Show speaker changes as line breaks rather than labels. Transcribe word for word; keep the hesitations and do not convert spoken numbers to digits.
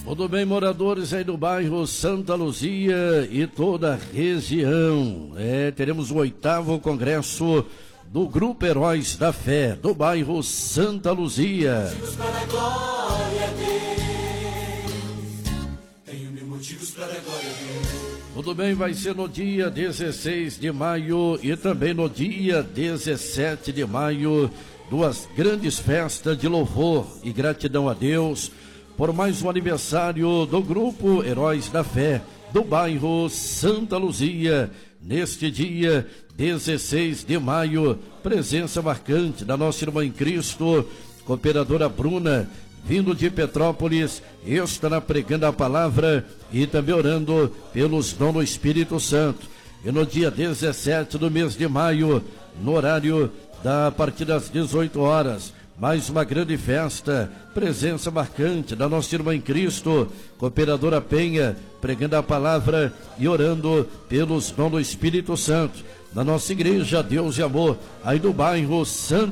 Tudo bem, moradores aí do bairro Santa Luzia e toda a região. É, teremos o oitavo congresso do Grupo Heróis da Fé, do bairro Santa Luzia. Tudo bem, vai ser no dia dezesseis de maio e também no dia dezessete de maio, duas grandes festas de louvor e gratidão a Deus por mais um aniversário do Grupo Heróis da Fé, do bairro Santa Luzia. Neste dia dezesseis de maio, presença marcante da nossa irmã em Cristo, cooperadora Bruna, vindo de Petrópolis, estará pregando a palavra e também orando pelos dons do Espírito Santo. E no dia dezessete do mês de maio, no horário da a partir das dezoito horas, mais uma grande festa, presença marcante da nossa irmã em Cristo, cooperadora Penha, pregando a palavra e orando pelos dons do Espírito Santo. Na nossa igreja Deus e Amor, aí do bairro Santa